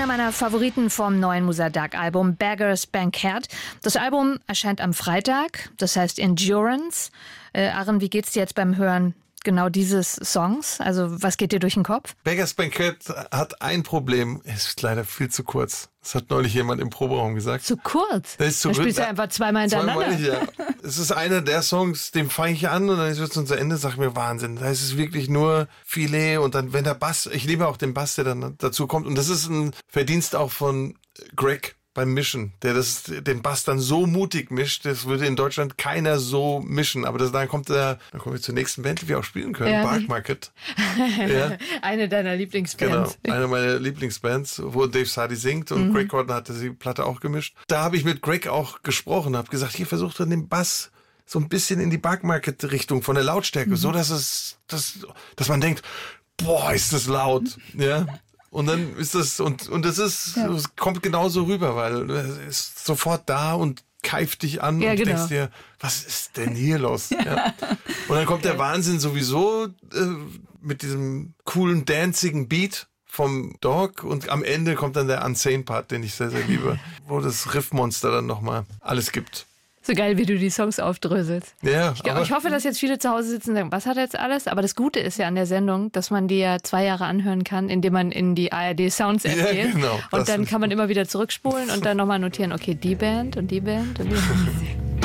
einer meiner Favoriten vom neuen Musadaq-Album Beggars Banquet. Das Album erscheint am Freitag, das heißt Endurance. Aaron, wie geht's dir jetzt beim Hören genau dieses Songs? Also was geht dir durch den Kopf? Beggars Banquet hat ein Problem, es ist leider viel zu kurz. Das hat neulich jemand im Proberaum gesagt. Zu kurz? Das ist zu Dann spielst du einfach zweimal hintereinander. Ja. Es ist einer der Songs, den fange ich an und dann wird es unser Ende, sag ich mir, Wahnsinn. Da ist es wirklich nur Filet und dann, wenn der Bass, ich liebe auch den Bass, der dann dazu kommt. Und das ist ein Verdienst auch von Greg beim Mischen, der den Bass dann so mutig mischt, das würde in Deutschland keiner so mischen. Aber dann kommen wir zur nächsten Band, die wir auch spielen können, ja. Bark Market. Ja. Eine deiner Lieblingsbands. Genau, eine meiner Lieblingsbands, wo Dave Sardy singt und Greg Gordon hat die Platte auch gemischt. Da habe ich mit Greg auch gesprochen, habe gesagt, hier versucht er den Bass so ein bisschen in die Bark Market Richtung von der Lautstärke, so dass man denkt, boah, ist das laut, ja. Und dann ist das, und das ist, es kommt genauso rüber, weil es ist sofort da und keift dich an und du denkst dir, was ist denn hier los? Ja. Und dann kommt der Wahnsinn sowieso mit diesem coolen, dancigen Beat vom Dog und am Ende kommt dann der Unsane-Part, den ich sehr, sehr liebe, wo das Riffmonster dann nochmal alles gibt. So geil, wie du die Songs aufdröselst. Ja, ich hoffe, dass jetzt viele zu Hause sitzen und sagen, was hat er jetzt alles? Aber das Gute ist ja an der Sendung, dass man die ja 2 Jahre anhören kann, indem man in die ARD Sounds App geht. Genau, und dann kann man immer wieder zurückspulen und dann nochmal notieren, okay, die Band und die Band und die Band.